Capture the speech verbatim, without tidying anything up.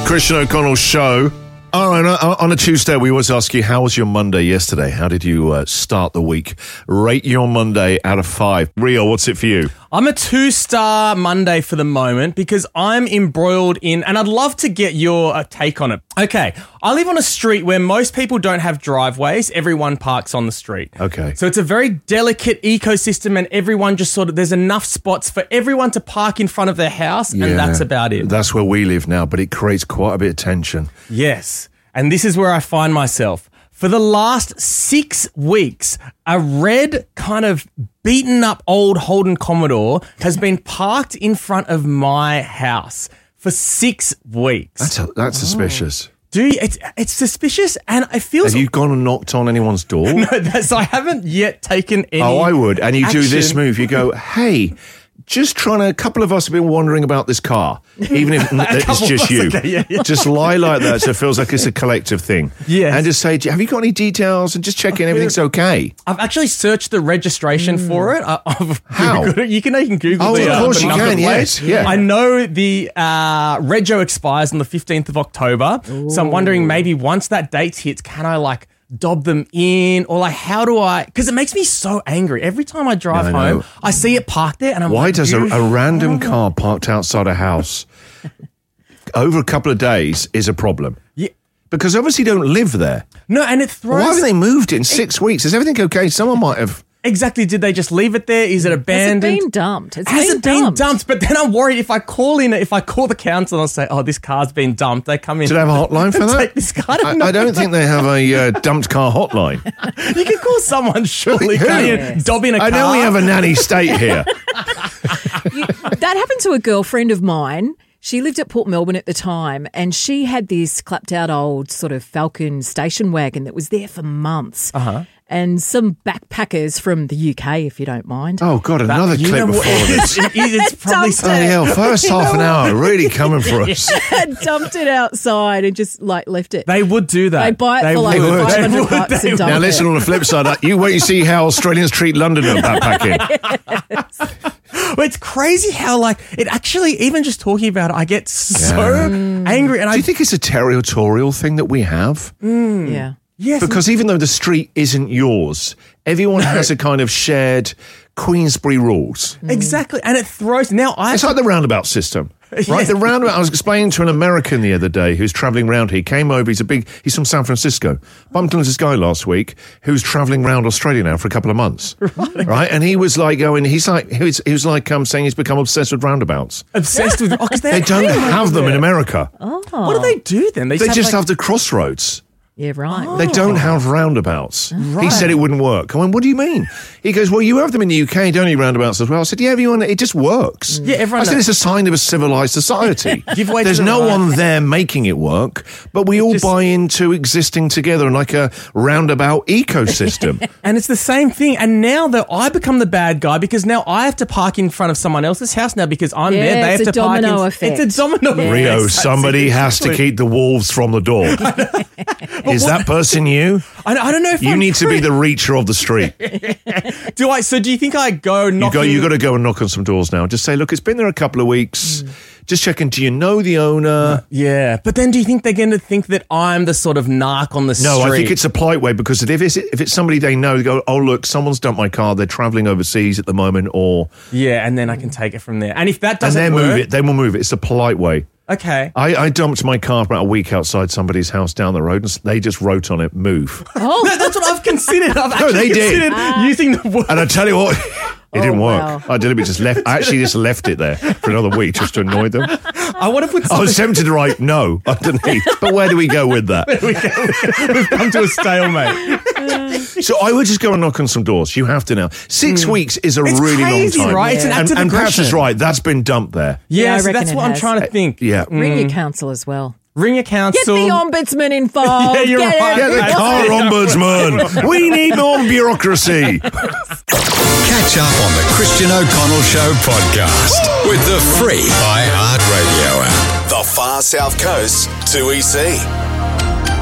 Christian O'Connell Show. All right, on a Tuesday, we always ask you, how was your Monday yesterday? How did you uh, start the week? Rate your Monday out of five. Rio, what's it for you? I'm a two-star Monday for the moment because I'm embroiled in, and I'd love to get your uh, take on it. Okay, I live on a street where most people don't have driveways. Everyone parks on the street. Okay. So it's a very delicate ecosystem, and everyone just sort of, there's enough spots for everyone to park in front of their house, and Yeah, that's about it. That's where we live now, but it creates quite a bit of tension. Yes. And this is where I find myself. For the last six weeks, a red kind of beaten up old Holden Commodore has been parked in front of my house for six weeks. That's a, that's suspicious. Do you, it's it's suspicious, and it feels. Have you gone and knocked on anyone's door? No, that's, I haven't yet taken any. Oh, I would. And you action. do this move. You go, hey, just trying to, a couple of us have been wondering about this car, even if it's couple just of us, you. okay, yeah, yeah. Just lie like that so it feels like it's a collective thing. Yes. And just say, have you got any details? And just check in everything's okay. I've actually searched the registration mm. for it. I, I've How? Googled it. You can even Google oh, the, of course uh, the you number can, plate. yes. Yeah. I know the uh, rego expires on the fifteenth of October. Ooh. So I'm wondering maybe once that date hits, can I like dob them in, or like how do I, because it makes me so angry every time I drive Yeah, I home. know. I see it parked there and I'm Why like, does a, you- a random car parked outside a house over a couple of days is a problem? Yeah. Because obviously you don't live there. No, and it throws. Why haven't they moved it in six weeks? Is everything okay? Someone might have. Exactly. Did they just leave it there? Is it abandoned? Has it been dumped? It's Has been it been dumped. dumped? But then I'm worried if I call in, if I call the council and say, oh, this car's been dumped, they come in. Do they have a hotline for and that? Take this car. I I, don't, I don't think they have a uh, dumped car hotline. You can call someone, surely. Who? Can't you? Yes. Dob in a I car. know we have a nanny state here. You, that happened to a girlfriend of mine. She lived at Port Melbourne at the time, and she had this clapped out old sort of Falcon station wagon that was there for months. Uh-huh. And some backpackers from the U K, if you don't mind. Oh, God, another You clip know before what? this. It- it's probably Dumped so. Oh, hell, first half an hour, really coming for us. Dumped it outside and just like left it. They would do that. They buy it They for like would. five They hundred would. bucks They and dump Now, it. listen, on the flip side, uh, you wait and see how Australians treat Londoners backpacking. But it's crazy how, like, it actually, even just talking about it, I get so angry. And Do I you think it's a territorial thing that we have? Yeah. yes, Because even though the street isn't yours, everyone has a kind of shared Queensbury rules. exactly. And it throws. Now I. It's like the roundabout system. Right, Yes. the roundabout. I was explaining to an American the other day who's travelling around here. He came over. He's a big. He's from San Francisco. Bumped into this guy last week who's travelling around Australia now for a couple of months. Right, right? And he was like going. He's like. He was, he was like um, saying he's become obsessed with roundabouts. obsessed with. Oh, 'cause They don't have them in America. What do they do then? They have, just like, have the crossroads. Yeah, right. They don't have roundabouts. He said it wouldn't work. I went, what do you mean? He goes, well, you have them in the U K, don't you, roundabouts as well? I said, yeah, everyone, it just works. Yeah, everyone I said, knows. it's a sign of a civilised society. Give way to There's the no right. one there making it work, but we all Just- buy into existing together in like a roundabout ecosystem. And it's the same thing. And now that I become the bad guy because now I have to park in front of someone else's house now because I'm Yeah, there. They it's have a to park domino in. effect. It's a domino Yeah. effect. Rio, That's somebody it. has to Exactly. keep the wolves from the door. Is that person you? I, I don't know if You I'm need to be the reacher of the street. Do I? So do you think I go You knocking? go. You got to go and knock on some doors now. Just say, look, it's been there a couple of weeks. Just checking. Do you know the owner? Yeah, but then do you think they're going to think that I'm the sort of narc on the street? No, I think it's a polite way because if it's if it's somebody they know, they go, oh look, someone's dumped my car. They're traveling overseas at the moment, or Yeah, and then I can take it from there. And if that and doesn't then work, move it. Then we'll move it. It's a polite way. okay. I, I dumped my car about a week outside somebody's house down the road, and they just wrote on it, "Move." Oh, No, that's what I've considered. I've actually they did. considered using the word. And I tell you what, it didn't Oh, work. wow. I deliberately just left. I actually just left it there for another week just to annoy them. I want to put I something. was tempted to write no underneath, but where do we go with that? We've come to a stalemate. So I would just go and knock on some doors. You have to now. Six weeks is a It's really crazy, long time. right? It's an Yeah. act and, of and Pat aggression. is right. That's been dumped there. Yeah, Yeah, I so reckon that's it what I'm has. trying to think. Yeah. ring your council as well. Ring a Get council. the ombudsman involved. Yeah, you're Get right. Get the That's car it. ombudsman. We need more bureaucracy. Catch up on the Christian O'Connell Show podcast with the free iHeartRadio app. The Far South Coast two E C.